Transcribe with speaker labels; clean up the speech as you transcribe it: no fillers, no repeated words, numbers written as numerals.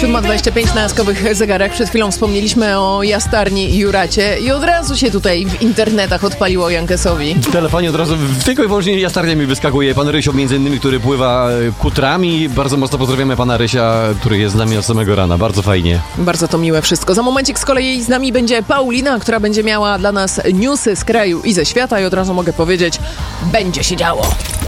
Speaker 1: 7:25 na jaskowych zegarach. Przed chwilą wspomnieliśmy o Jastarni i Juracie i od razu się tutaj w internetach odpaliło Jankesowi.
Speaker 2: W telefonie od razu tylko i wyłącznie Jastarnia mi wyskakuje. Pan Rysio między innymi, który pływa kutrami. Bardzo mocno pozdrawiamy pana Rysia, który jest z nami od samego rana. Bardzo fajnie.
Speaker 1: Bardzo to miłe wszystko. Za momencik z kolei z nami będzie Paulina, która będzie miała dla nas newsy z kraju i ze świata i od razu mogę powiedzieć, będzie się działo.